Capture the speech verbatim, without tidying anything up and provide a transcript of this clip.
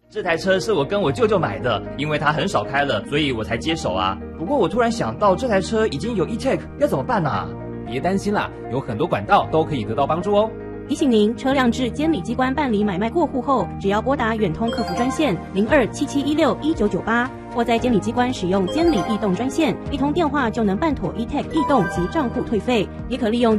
这台车是我跟我舅舅买的，因为他很少开了，所以我才接手啊。不过我突然想到，这台车已经有 e-tag， 要怎么办啊？ 别担心啦，有很多管道都可以得到帮助哦。 提醒您，车辆至监理机关办理买卖过户后，只要拨打远通客服专线零二七七一六一九九八，或在监理机关使用监理异动专线，一通电话就能办妥 e-tag 异动及账户退费，也可利用